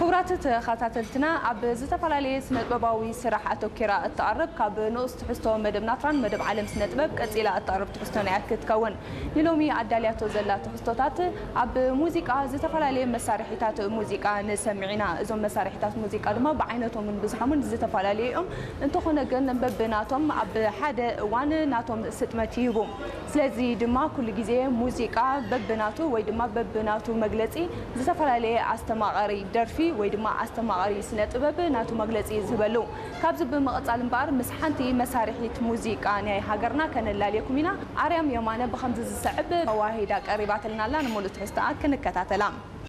ክቡራት ተኸታተልትና ኣብ ዝተፈላልየ ስነ-ጥበባዊ ስራሕ ኣተኪራ እትቐርብ ካብ ንኡስ ትሕዝቶ መደብ ናትራን መደብ ዓለም ስነ-ጥበብ ቀፂላ እትቐርብ ትሕዝቶ ናይ ክትከውን ንሎሚ ኣዳልያቶ ዘላ ትሕዝቶታት ኣብ ሙዚቃ ዝተፈላልየ መሳርሒታት ሙዚቃ ንሰምዒና እዞም መሳርሒታት ሙዚቃ ድማ ብዓይነቶምን ብዝሖምን ዝተፈላልየ እዮም እንተኾነ ግን በብናቶም ኣብ ሓደ እዋን ናቶም ስጥመት ይህቡ ስለዚ ድማ ኩሉ ግዜ ሙዚቃ በብናቱ ወይ ድማ በብናቱ መግለጺ ዝተፈላልየ ኣስተማቐሪ ደርፊ ወይ ድማ ኣስተማቐሪ ስነ-ጥበብ ናቱ መግለጺ ዝህበሉ ካብዚ ብምቕጻል እምበር ምስ ሓንቲ መሳርሒት ሙዚቃ ናይ ሃገርና ከነላልየኩም ኢና ኣርያም የማነ ብኸምዚ ዝስዕብ ተዋሂዳ ቀሪባትልናላ ንሙሉእ ትሕዝቶኣ ክንከታተላ